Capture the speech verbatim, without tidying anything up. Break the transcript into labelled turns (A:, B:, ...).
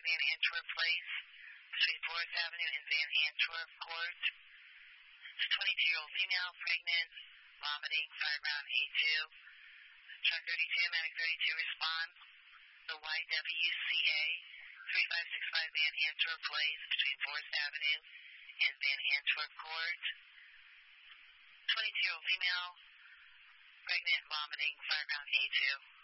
A: Van Antwerp Place between Forest Avenue and Van Antwerp Court. twenty-two-year-old female, pregnant, vomiting, fireground A two. Truck thirty-two, Medic thirty-two responds. The Y W C A three five six five Van Antwerp Place between Forest Avenue and Van Antwerp Court. twenty-two-year-old female, pregnant, vomiting, fireground A two.